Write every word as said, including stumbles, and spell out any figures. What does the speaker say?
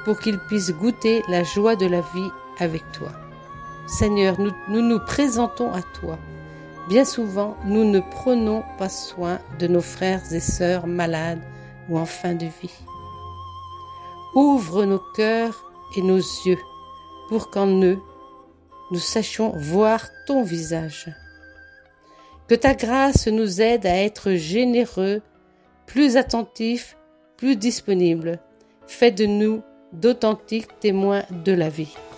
pour qu'ils puissent goûter la joie de la vie avec toi. Seigneur, nous nous, nous présentons à toi. Bien souvent, nous ne prenons pas soin de nos frères et sœurs malades ou en fin de vie. Ouvre nos cœurs et nos yeux pour qu'en eux, nous sachions voir ton visage. Que ta grâce nous aide à être généreux, plus attentifs, plus disponibles. Fais de nous d'authentiques témoins de la vie.